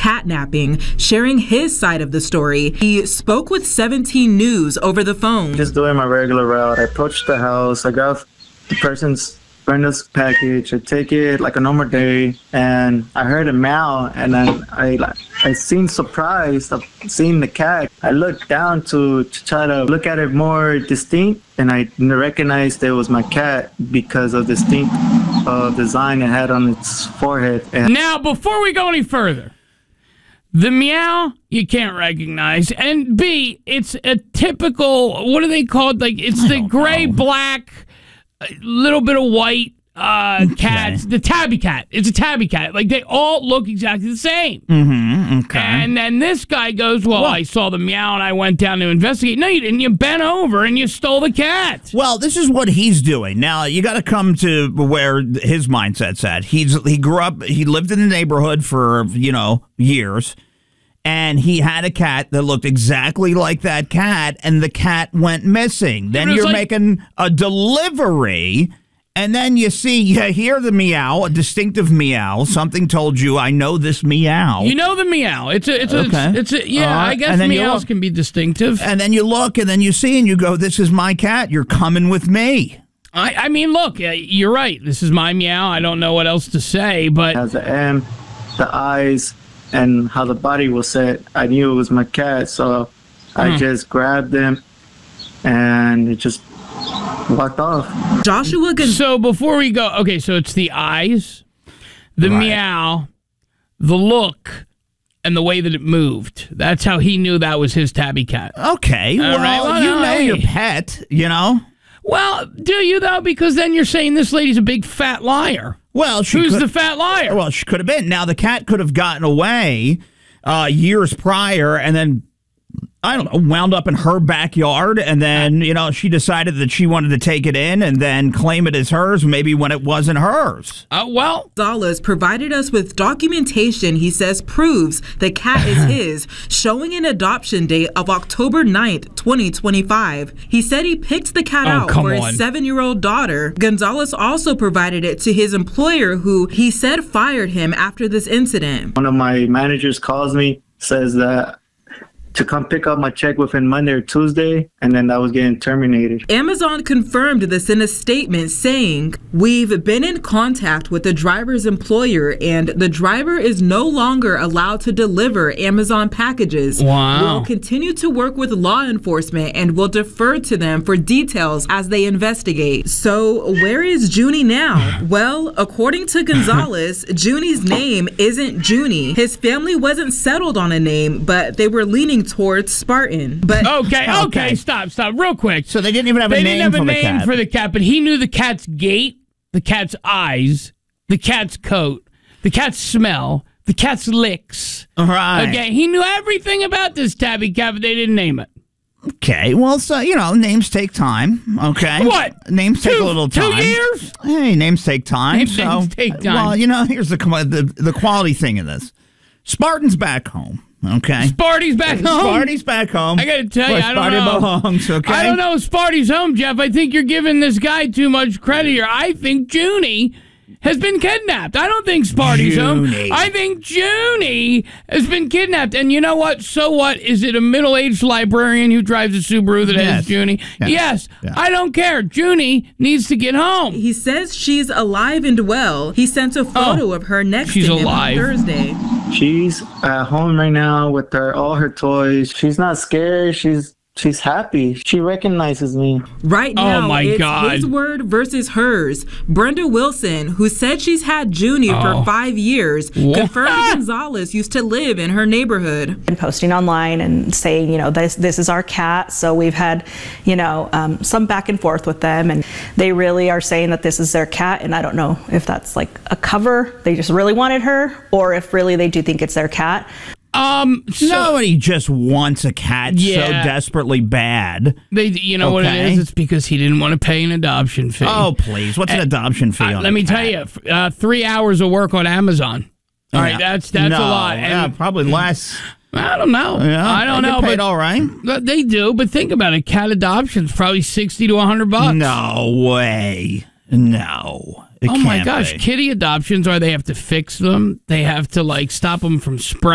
catnapping, sharing his side of the story. He spoke with 17 News over the phone. Just doing my regular route. I approached the house. I got the Brenda's package. I take it like a normal day, and I heard a meow, and then I seemed surprised of seeing the cat. I looked down to try to look at it more distinct, and I recognized it was my cat because of the distinct design it had on its forehead. And now, before we go any further, the meow you can't recognize, and B, it's a typical, what are they called? Like, it's the gray, black, a little bit of white cats. The tabby cat. It's a tabby cat. Like, they all look exactly the same. Mm-hmm. Okay. And then this guy goes, well, I saw the meow and I went down to investigate. No, you didn't. You bent over and you stole the cat. Well, this is what he's doing. Now, you got to come to where his mindset's at. He grew up, he lived in the neighborhood for, years. And he had a cat that looked exactly like that cat, and the cat went missing. Then you're making a delivery, and then you hear the meow, a distinctive meow. Something told you, I know this meow. You know the meow. I guess meows can be distinctive. And then you look, and then you see, and you go, this is my cat. You're coming with me. I mean, look, you're right. This is my meow. I don't know what else to say, but... It has the M, the eyes, and how the body was set, I knew it was my cat, so I just grabbed him and it just walked off. So before we go, okay, so it's the eyes, the meow, the look, and the way that it moved. That's how he knew that was his tabby cat. Okay, well, you know your pet, Well, do you, though? Because then you're saying this lady's a big fat liar. Well, who's the fat liar? Well, she could have been. Now, the cat could have gotten away years prior and then, I don't know, wound up in her backyard. And then, she decided that she wanted to take it in and then claim it as hers, maybe when it wasn't hers. Gonzalez provided us with documentation he says proves the cat is his, showing an adoption date of October 9th, 2025. He said he picked the cat out for his 7-year-old daughter. Gonzalez also provided it to his employer, who he said fired him after this incident. One of my managers calls me, says that to come pick up my check within Monday or Tuesday, and then that was getting terminated. Amazon confirmed this in a statement saying, "We've been in contact with the driver's employer, and the driver is no longer allowed to deliver Amazon packages. Wow. We'll continue to work with law enforcement and will defer to them for details as they investigate." So where is Junie now? Well, according to Gonzalez, Junie's name isn't Junie. His family wasn't settled on a name, but they were leaning towards Spartan. But okay, stop, real quick. So they didn't even have a name for the cat, but he knew the cat's gait, the cat's eyes, the cat's coat, the cat's smell, the cat's licks. Right. Okay, he knew everything about this tabby cat, but they didn't name it. Okay, well, so, names take time, okay? What? Names take a little time. 2 years? Hey, names take time. Names take time. Well, here's the quality thing in this. Spartan's back home. Okay. Sparty's back home. Sparty's back home. I got to tell you, I don't know. know. Belongs, okay? I don't know if Sparty's home, Jeff. I think you're giving this guy too much credit here. I think Junie has been kidnapped. I don't think Sparty's home. I think Junie has been kidnapped. And you know what? So what? Is it a middle-aged librarian who drives a Subaru that has Junie? Yes. I don't care. Junie needs to get home. He says she's alive and well. He sent a photo of her next to him on Thursday. She's at home right now with all her toys. She's not scared. She's happy. She recognizes me. Right now, it's his word versus hers. Brenda Wilson, who said she's had Junie for 5 years, confirmed Gonzalez used to live in her neighborhood. And posting online and saying, this is our cat. So we've had, some back and forth with them, and they really are saying that this is their cat. And I don't know if that's like a cover. They just really wanted her, or if really they do think it's their cat. Nobody just wants a cat so desperately bad. You know what it is? It's because he didn't want to pay an adoption fee. Oh, please. What's an adoption fee on Let me tell you, 3 hours of work on Amazon. All right, that's a lot. And probably less. I don't know. Yeah, I don't know. Paid all right. They do, but think about it. Cat adoption's probably $60 to $100. No way. No. Oh my gosh, kitty adoptions, or they have to fix them. They have to stop them from spreading.